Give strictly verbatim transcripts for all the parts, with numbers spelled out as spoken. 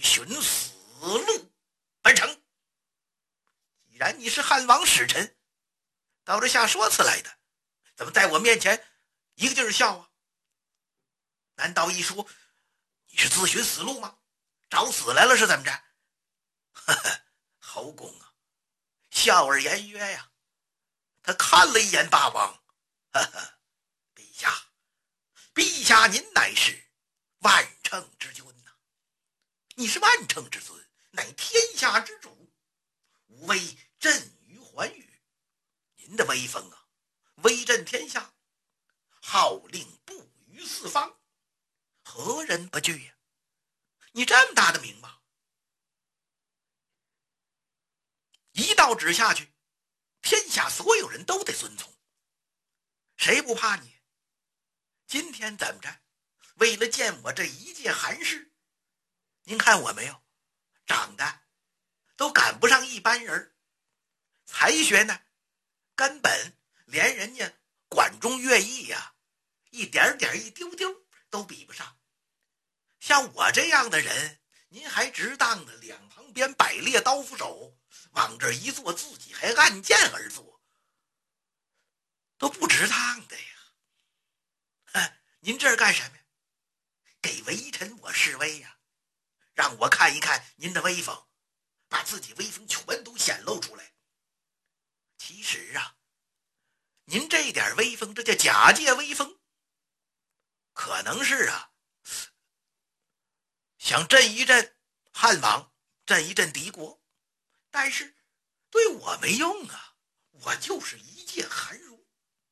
寻死路而成。既然你是汉王使臣，到这下说辞来的，怎么在我面前一个劲儿笑啊？难道一说你是自寻死路吗？找死来了是怎么着？呵呵，侯公啊，笑而言曰呀，他看了一眼霸王，呵呵，陛下，陛下您乃是万乘之君呐、啊，你是万乘之尊，乃天下之主，吾威震于寰宇，您的威风啊，威震天下，号令布于四方，何人不惧呀、啊？你这么大的名望，一道旨下去，天下所有人都得遵从，谁不怕你？今天怎么着？为了见我这一介寒士，您看我没有长得都赶不上一般人，才学呢根本连人家管中乐毅呀、啊、一点点一丢丢都比不上。像我这样的人，您还值当的两旁边摆列刀斧手，往这一坐，自己还按剑而坐，都不值当的呀。啊、您这儿干什么呀？给微臣我示威呀，让我看一看您的威风，把自己威风全都显露出来。其实啊，您这点威风，这叫假借威风，可能是啊想震一震汉王，震一震敌国，但是对我没用啊，我就是一介寒儒，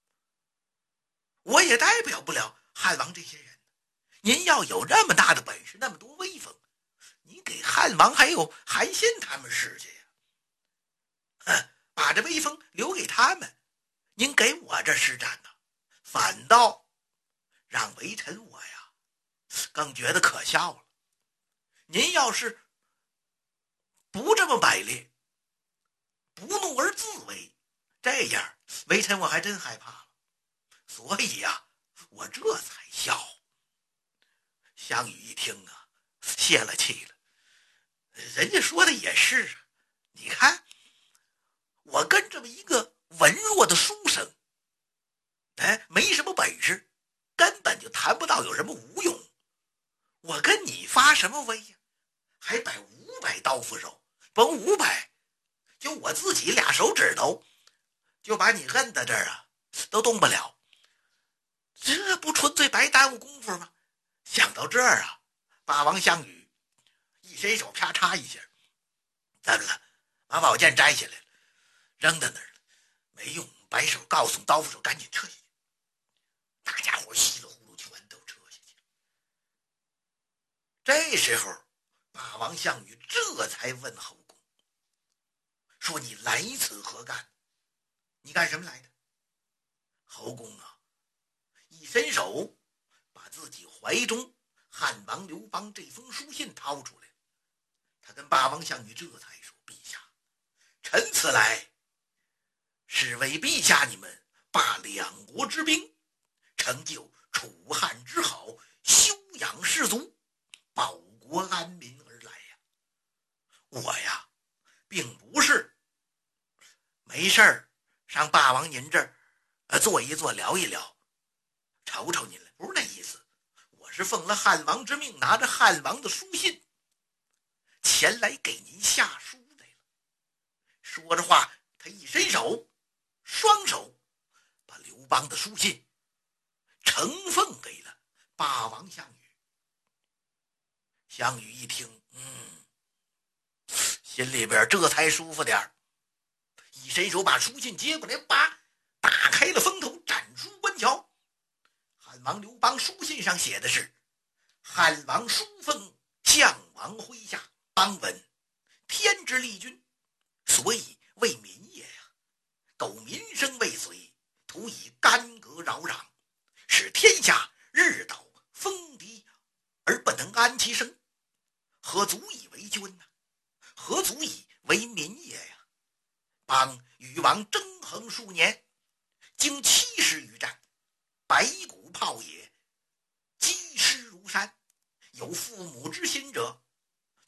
我也代表不了汉王这些人。您要有那么大的本事，那么多威风，你给汉王还有韩信他们使去呀、啊？把这威风留给他们，您给我这施展呢，反倒让微臣我呀更觉得可笑了。您要是不这么摆列，不怒而自威，这样微臣我还真害怕了。所以呀、啊，我这才笑。项羽一听啊，泄了气了。人家说的也是啊，你看我跟这么一个文弱的书生，哎，没什么本事，根本就谈不到有什么无用。我跟你发什么威呀？还摆五百刀斧手，甭五百，就我自己俩手指头，就把你摁在这儿啊，都动不了。这不纯粹白耽误功夫吗？想到这儿啊，霸王项羽一伸手，啪嚓一下，怎么了？把宝剑摘下来了，扔在那儿了，没用，摆手告诉刀斧手赶紧撤下去。大家伙稀里呼噜全都撤下去了。这时候霸王项羽这才问侯公说：“你来此何干？你干什么来的？”侯公啊一伸手，把自己怀中汉王刘邦这封书信掏出来，他跟霸王项羽这才说：“陛下，臣此来是为陛下你们罢两国之兵，成就楚汉之好，休养士卒，保国安民而来呀。我呀并不是没事儿上霸王您这儿呃坐一坐，聊一聊，瞅瞅您来，不是那意思。我是奉了汉王之命，拿着汉王的书信前来给您下书来了。”说着话，他一伸手，双手把刘邦的书信呈奉给了霸王项羽。项羽一听，嗯，心里边这才舒服点，一伸手把书信接过来，叭，打开了封头，展书观瞧。汉王刘邦书信上写的是：“汉王书封项王麾下，邦闻天之利君，所以为民也呀。苟民生未遂，徒以干戈扰攘，使天下日倒风低而不能安其生，何足以为君呢？何足以为民也呀？邦与王争衡数年，经七十余战，百谷泡野，积尸如山，有父母之心者，